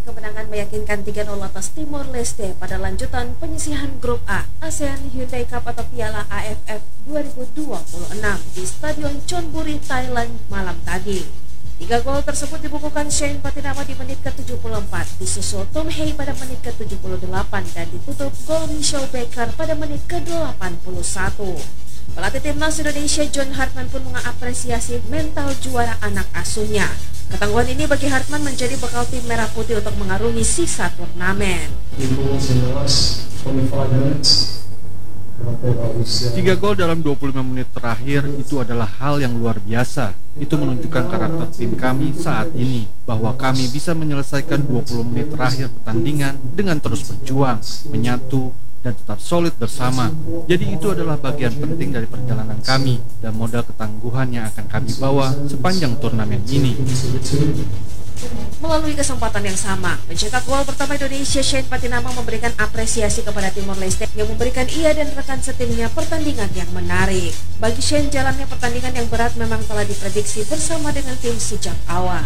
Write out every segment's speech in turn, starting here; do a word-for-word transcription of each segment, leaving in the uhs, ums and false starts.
kemenangan meyakinkan tiga nol atas Timor Leste pada lanjutan penyisihan grup A ASEAN Hyundai Cup atau Piala A F F dua ribu dua puluh enam di Stadion Chonburi, Thailand malam tadi. Tiga gol tersebut dibukukan Shane Patinama di menit ke tujuh puluh empat, disusul Tom Hay pada menit ke tujuh puluh delapan dan ditutup gol Michelle Baker pada menit ke delapan puluh satu. Pelatih timnas Indonesia John Hartman pun mengapresiasi mental juara anak asuhnya. Ketangguhan ini bagi Hartman menjadi bekal tim merah putih untuk mengarungi sisa turnamen. Tiga gol dalam dua puluh lima menit terakhir itu adalah hal yang luar biasa. Itu menunjukkan karakter tim kami saat ini, bahwa kami bisa menyelesaikan dua puluh menit terakhir pertandingan dengan terus berjuang, menyatu, dan tetap solid bersama. Jadi itu adalah bagian penting dari perjalanan kami dan modal ketangguhan yang akan kami bawa sepanjang turnamen ini. Melalui kesempatan yang sama, pencetak gol pertama Indonesia Shane Patinama memberikan apresiasi kepada Timor Leste yang memberikan ia dan rekan setimnya pertandingan yang menarik. Bagi Shane, jalannya pertandingan yang berat memang telah diprediksi bersama dengan tim sejak awal.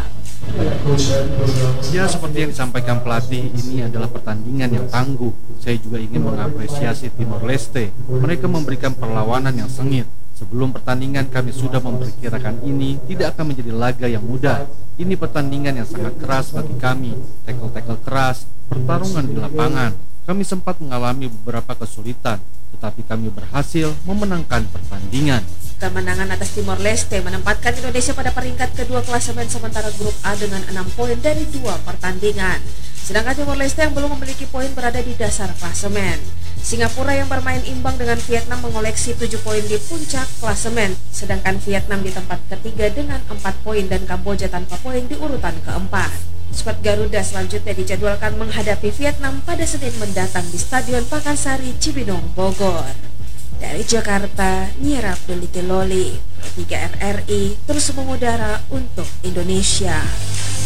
Ya, seperti yang disampaikan pelatih, ini adalah pertandingan yang tangguh. Saya juga ingin mengapresiasi Timor Leste. Mereka memberikan perlawanan yang sengit. Sebelum pertandingan kami sudah memperkirakan ini tidak akan menjadi laga yang mudah. Ini pertandingan yang sangat keras bagi kami. Tackle-tackle keras, pertarungan di lapangan. Kami sempat mengalami beberapa kesulitan, tetapi kami berhasil memenangkan pertandingan. Kemenangan atas Timor Leste menempatkan Indonesia pada peringkat kedua klasemen sementara grup A dengan enam poin dari dua pertandingan. Sedangkan Timor Leste yang belum memiliki poin berada di dasar klasemen. Singapura yang bermain imbang dengan Vietnam mengoleksi tujuh poin di puncak klasemen, sedangkan Vietnam di tempat ketiga dengan empat poin dan Kamboja tanpa poin di urutan keempat. Skuad Garuda selanjutnya dijadwalkan menghadapi Vietnam pada Senin mendatang di Stadion Pakansari, Cibinong, Bogor. Dari Jakarta, Nia Abdul Loli, tiga R R I terus mengudara untuk Indonesia.